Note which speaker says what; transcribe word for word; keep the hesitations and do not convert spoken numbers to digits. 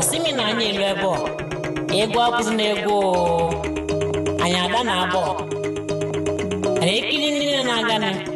Speaker 1: ọsịmị na anyị elu ebe ọ ego abụzị na ego anyị ada na abụọ anyị ekiri ndị na-aga